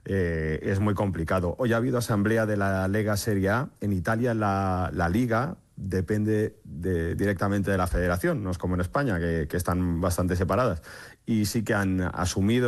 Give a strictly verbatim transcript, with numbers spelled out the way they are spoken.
eh, es muy complicado. Hoy ha habido asamblea de la Lega Serie A. En Italia la, la Liga depende de, directamente de la federación, no es como en España, que, que están bastante separadas. Y sí que han asumido